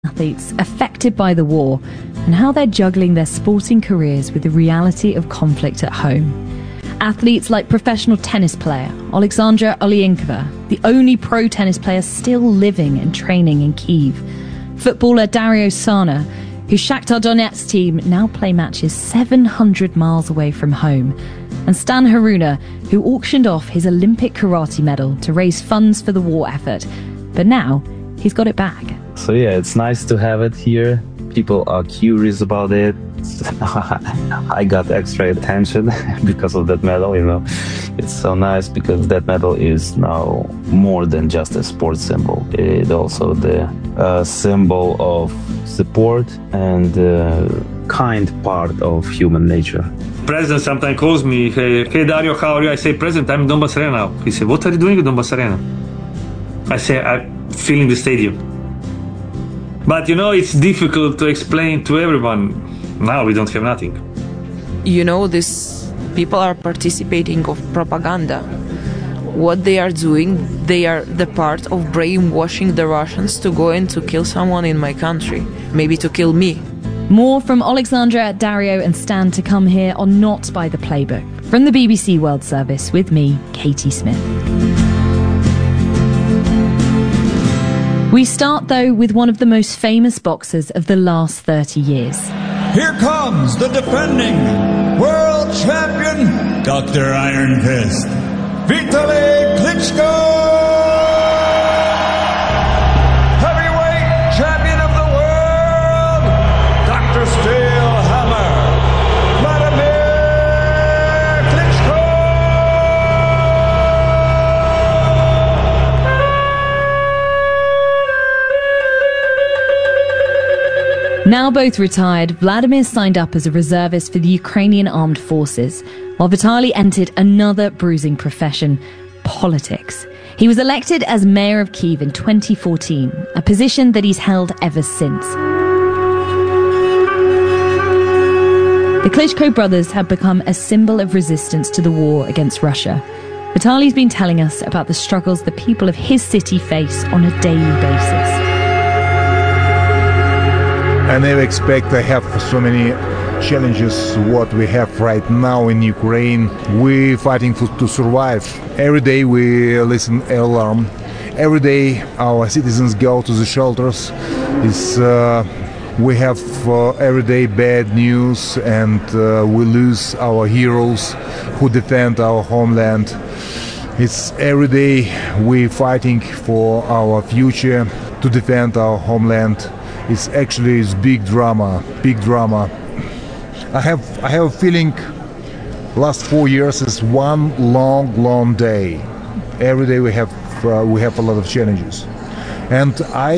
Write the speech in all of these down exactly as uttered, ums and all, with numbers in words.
Athletes affected by the war and how they're juggling their sporting careers with the reality of conflict at home. Athletes like professional tennis player Alexandra Oleinikova, the only pro tennis player still living and training in Kyiv. Footballer Dario Sana, whose Shakhtar Donetsk team now play matches seven hundred miles away from home. And Stan Haruna, who auctioned off his Olympic karate medal to raise funds for the war effort. But now he's got it back. So yeah, it's nice to have it here. People are curious about it. I got extra attention because of that medal, you know. It's so nice because that medal is now more than just a sports symbol. It's also the uh, symbol of support and uh, kind part of human nature. President sometimes calls me, hey, hey Dario, how are you? I say, President, I'm in Donbass Arena now. He said, what are you doing in Donbass Arena? I say, I'm filling the stadium. But you know, it's difficult to explain to everyone. Now we don't have nothing. You know, these people are participating of propaganda. What they are doing, they are the part of brainwashing the Russians to go in to kill someone in my country, maybe to kill me. More from Alexandra, Dario and Stan to come here on Not by the Playbook. From the B B C World Service with me, Katie Smith. We start, though, with one of the most famous boxers of the last thirty years. Here comes the defending world champion, Doctor Iron Fist, Vitaly Klitschko! Heavyweight champion of the world, Doctor Steel Hammer, Vladimir Klitschko! Now both retired, Vladimir signed up as a reservist for the Ukrainian Armed Forces, while Vitaly entered another bruising profession, politics. He was elected as mayor of Kyiv in twenty fourteen, a position that he's held ever since. The Klitschko brothers have become a symbol of resistance to the war against Russia. Vitaly's been telling us about the struggles the people of his city face on a daily basis. I never expect I have so many challenges what we have right now in Ukraine. We're fighting for, to survive. Every day we listen air alarm. Every day our citizens go to the shelters. It's, uh, we have uh, every day bad news, and uh, we lose our heroes who defend our homeland. It's every day we're fighting for our future to defend our homeland. It's actually it's big drama, big drama. I have I have a feeling last four years is one long, long day. Every day we have uh, we have a lot of challenges, and I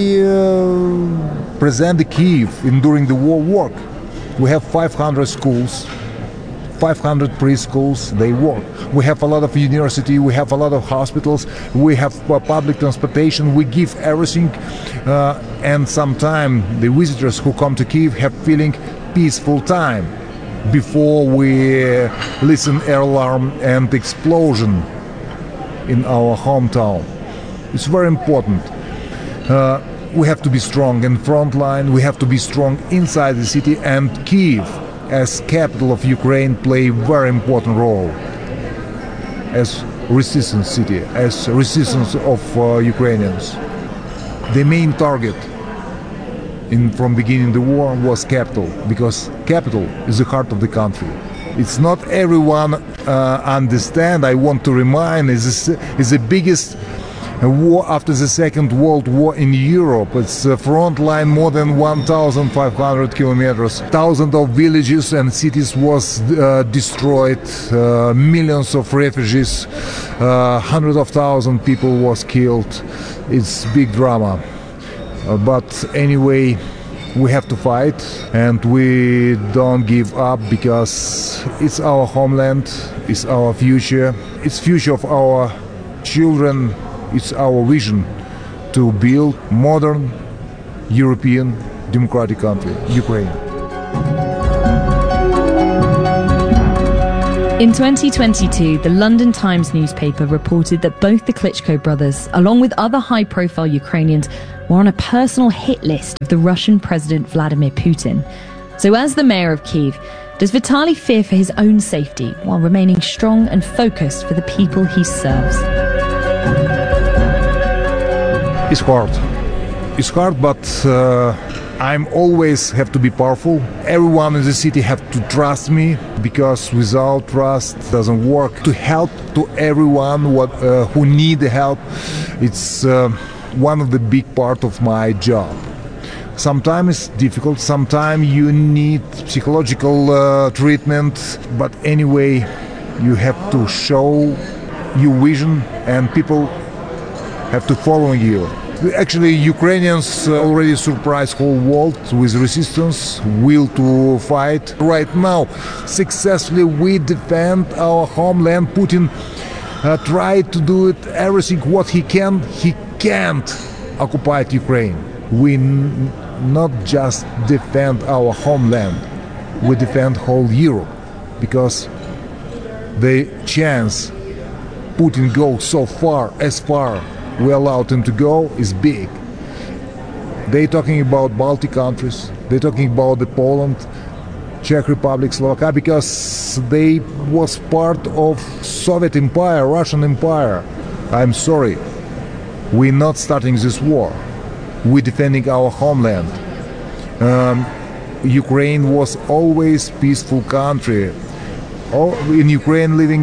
uh, present the Kyiv in during the war work. We have five hundred schools, five hundred preschools. They work. We have a lot of university. We have a lot of hospitals. We have uh, public transportation. We give everything. Uh, and sometimes the visitors who come to Kyiv have feeling peaceful time before we uh, listen air alarm and explosion in our hometown. It's very important. Uh, we have to be strong in front line. We have to be strong inside the city, and Kyiv, as capital of Ukraine, play a very important role as resistance city, as resistance of uh, Ukrainians. The main target in from beginning the war was capital, because capital is the heart of the country. It's not everyone uh, understand. I want to remind is is the biggest war after the Second World War in Europe. It's a front line more than one thousand five hundred kilometers. Thousands of villages and cities was uh, destroyed. Uh, millions of refugees. Uh, hundreds of thousands people was killed. It's big drama. Uh, but anyway, we have to fight, and we don't give up, because it's our homeland, it's our future, it's future of our children. It's our vision to build modern European democratic country, Ukraine. In twenty twenty-two, the London Times newspaper reported that both the Klitschko brothers, along with other high-profile Ukrainians, were on a personal hit list of the Russian President Vladimir Putin. So as the mayor of Kyiv, does Vitaly fear for his own safety while remaining strong and focused for the people he serves? It's hard. It's hard, but uh, I'm always have to be powerful. Everyone in the city have to trust me, because without trust it doesn't work. To help to everyone what, uh, who need help, it's uh, one of the big part of my job. Sometimes it's difficult, sometimes you need psychological uh, treatment, but anyway, you have to show your vision and people have to follow you. Actually, Ukrainians already surprised whole world with resistance, will to fight. Right now, successfully we defend our homeland. Putin uh, tried to do it everything what he can. He can't occupy Ukraine. We n- not just defend our homeland, we defend whole Europe, because the chance Putin goes so far, as far we allowed him to go, is big. They're talking about Baltic countries, they're talking about the Poland, Czech Republic, Slovakia, because they was part of Soviet Empire, Russian Empire. I'm sorry, we're not starting this war. We're defending our homeland. Um, Ukraine was always peaceful country. All, in Ukraine living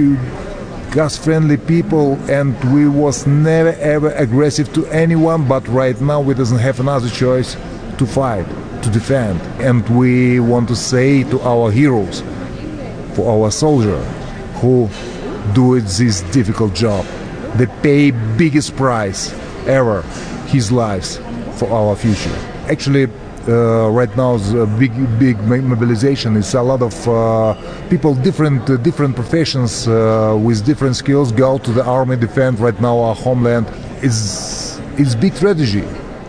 uh, gas-friendly people, and we was never ever aggressive to anyone, but right now we doesn't have another choice to fight, to defend. And we want to say to our heroes, for our soldiers who do it this difficult job, they pay biggest price ever, his lives, for our future. Actually, uh, right now the big big mobilization is a lot of uh, people, different uh, different professions uh, with different skills go to the army, defend right now our homeland. It's it's big strategy.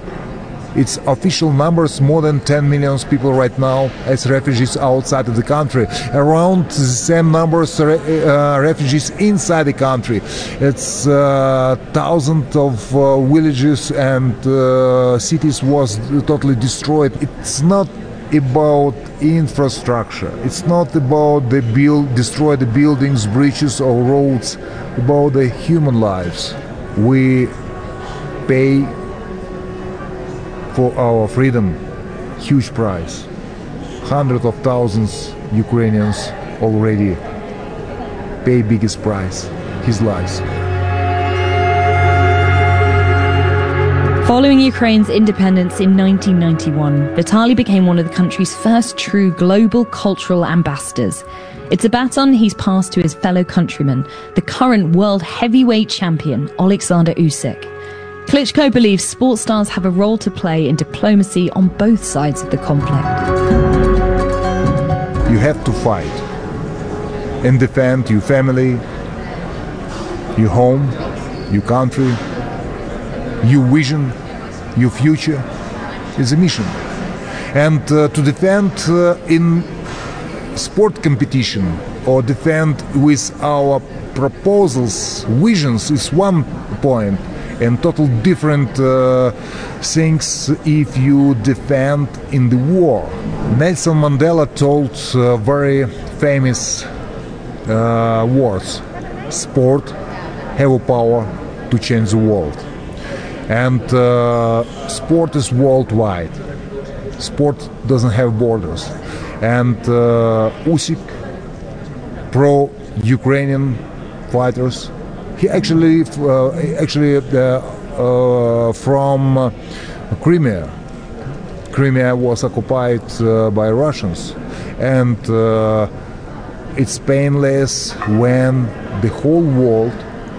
It's official numbers, more than ten million people right now as refugees outside of the country. Around the same numbers uh, refugees inside the country. It's uh, thousands of uh, villages and uh, cities was totally destroyed. It's not about infrastructure. It's not about the build, destroy the buildings, bridges or roads. About the human lives. We pay for our freedom, huge price. Hundreds of thousands Ukrainians already pay biggest price, his lives. Following Ukraine's independence in nineteen ninety-one, Vitaly became one of the country's first true global cultural ambassadors. It's a baton he's passed to his fellow countryman, the current world heavyweight champion, Alexander Usyk. Klitschko believes sports stars have a role to play in diplomacy on both sides of the conflict. You have to fight and defend your family, your home, your country, your vision, your future. It's a mission. And uh, to defend uh, in sport competition or defend with our proposals, visions is one point. And total different uh, things if you defend in the war. Nelson Mandela told uh, very famous uh, words: sport have a power to change the world. And uh, sport is worldwide. Sport doesn't have borders. And uh, Usyk, pro-Ukrainian fighters, he actually, uh, actually uh, uh, from uh, Crimea. Crimea was occupied uh, by Russians, and uh, it's painless when the whole world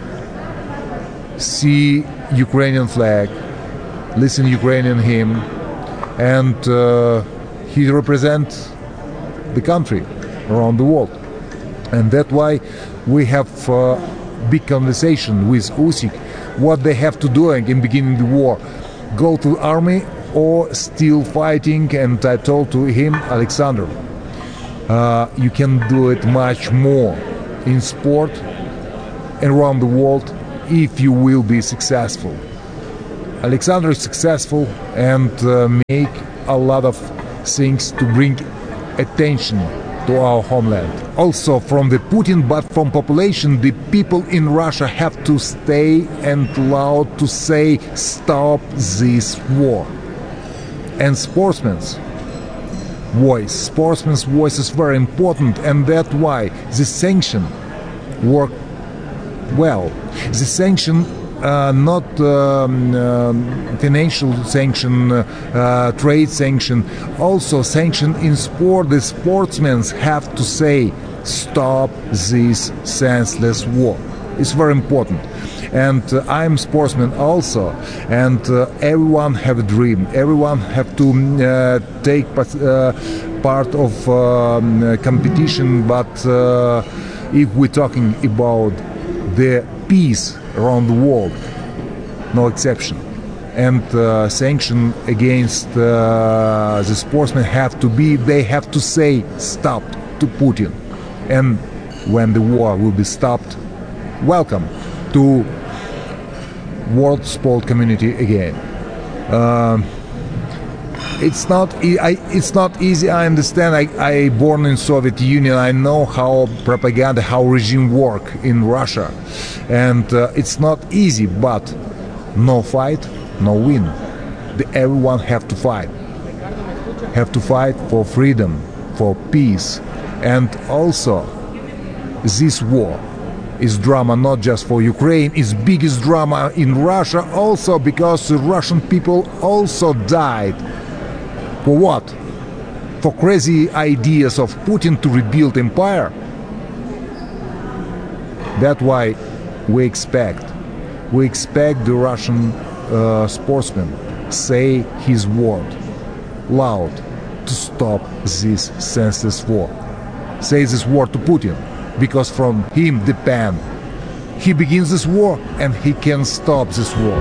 see Ukrainian flag, listen Ukrainian hymn, and uh, he represents the country around the world, and that's why we have. Uh, big conversation with Usyk, what they have to do in beginning the war, go to army or still fighting. And I told to him, Alexander, uh, you can do it much more in sport and around the world if you will be successful. Alexander is successful and uh, make a lot of things to bring attention to our homeland. Also from the Putin, but from population, the people in Russia have to stay and loud to say stop this war. And sportsmen's voice, sportsmen's voice is very important, and that's why the sanction work well. The sanction Uh, not um, um, financial sanction, uh, uh, trade sanction, also sanction in sport. The sportsmen have to say, stop this senseless war. It's very important. And uh, I'm sportsman also, and uh, everyone have a dream. Everyone have to uh, take uh, part of um, competition, but uh, if we're talking about the peace around the world, no exception. And uh, sanction against uh, the sportsmen have to be, they have to say stop to Putin. And when the war will be stopped, welcome to world sport community again. Uh, It's not. E- I, it's not easy. I understand. I, I born in Soviet Union. I know how propaganda, how regime work in Russia, and uh, it's not easy. But no fight, no win. The, everyone have to fight. Have to fight for freedom, for peace, and also this war is drama not just for Ukraine. It's biggest drama in Russia also because the Russian people also died. For what? For crazy ideas of Putin to rebuild empire? That's why we expect, we expect the Russian uh, sportsman say his word loud to stop this senseless war. Say this word to Putin, because from him depend. He begins this war and he can stop this war.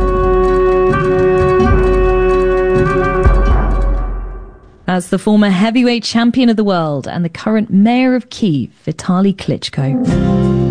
That's the former heavyweight champion of the world and the current mayor of Kyiv, Vitaly Klitschko.